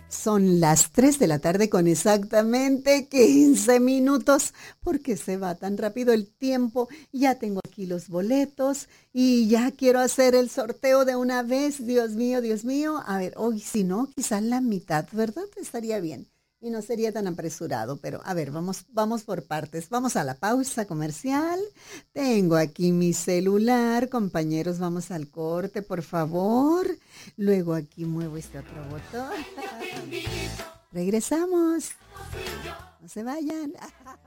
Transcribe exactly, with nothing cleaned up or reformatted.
Son las tres de la tarde con exactamente quince minutos, porque se va tan rápido el tiempo. Ya tengo aquí los boletos y ya quiero hacer el sorteo de una vez. Dios mío, Dios mío. A ver, hoy si no, quizás la mitad, ¿verdad? Estaría bien. Y no sería tan apresurado, pero a ver, vamos, vamos por partes. Vamos a la pausa comercial. Tengo aquí mi celular. Compañeros, vamos al corte, por favor. Luego aquí muevo este otro botón. Regresamos. No se vayan.